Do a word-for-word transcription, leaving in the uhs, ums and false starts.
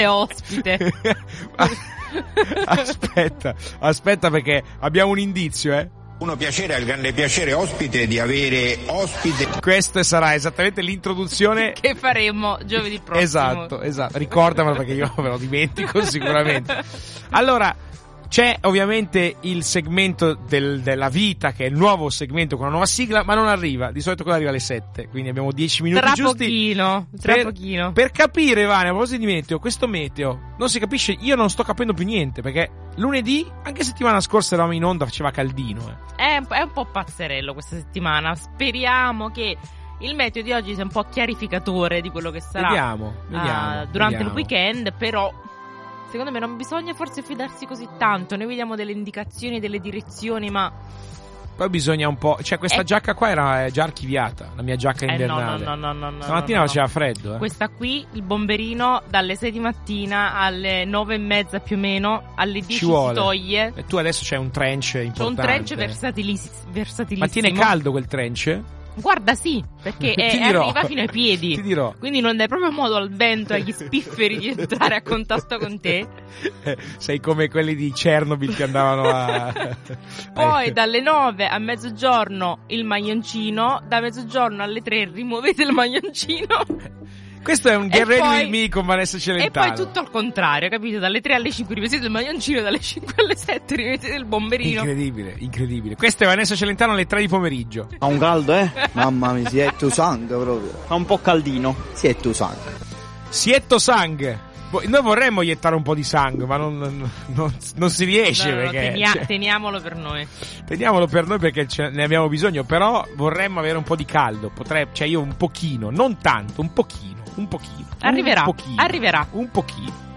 ospite. Aspetta, aspetta perché abbiamo un indizio, eh. Uno piacere, ha il grande piacere ospite di avere ospite. Questa sarà esattamente l'introduzione che faremo giovedì prossimo. Esatto, esatto. Ricordamelo perché io me lo dimentico sicuramente. Allora, c'è ovviamente il segmento del, della vita, che è il nuovo segmento con una nuova sigla, ma non arriva. Di solito quello arriva alle sette, quindi abbiamo dieci minuti tra giusti. Pochino, tra per, pochino. Per capire, Vane, a proposito di meteo, questo meteo non si capisce, io non sto capendo più niente, perché lunedì, anche settimana scorsa eravamo in onda, faceva caldino. Eh. È, è un po' pazzerello questa settimana. Speriamo che il meteo di oggi sia un po' chiarificatore di quello che sarà. Vediamo, vediamo. Uh, durante vediamo. il weekend, però secondo me non bisogna forse fidarsi così tanto. Noi vediamo delle indicazioni, delle direzioni, ma poi bisogna un po'. Cioè, questa è... giacca qua era già archiviata, la mia giacca eh invernale. no, no, no, no, no. Stamattina no, no. faceva freddo, eh. Questa qui, il bomberino, dalle sei di mattina alle nove e mezza più o meno, alle dieci si toglie. E tu adesso c'hai un trench importante. C'ho un trench versatilis- versatilissimo. Ma tiene caldo quel trench? Guarda, sì, perché è, dirò, arriva fino ai piedi. Ti dirò. Quindi non dai proprio modo al vento e agli spifferi di entrare a contatto con te. Eh, sei come quelli di Chernobyl che andavano a... Poi dalle nove a mezzogiorno il maglioncino, da mezzogiorno alle tre rimuovete il maglioncino. Questo è un Get Ready poi, With Me con Vanessa Celentano. E poi tutto al contrario, capito? Dalle tre alle cinque rimettete il maglioncino, dalle cinque alle sette rimettete il bomberino. Incredibile, incredibile. Questa è Vanessa Celentano alle tre di pomeriggio. Ha un caldo, eh? Mamma mia, si è tu sangue proprio. Fa un po' caldino. Si è tu sangue. Sietto sangue. Noi vorremmo iettare un po' di sangue, ma non, non, non, non si riesce. No, no, perché, tenia- cioè, teniamolo per noi. Teniamolo per noi perché ce ne abbiamo bisogno. Però vorremmo avere un po' di caldo. Potrei, cioè io un pochino, non tanto, un pochino, un pochino. Arriverà, un pochino, arriverà. Un pochino.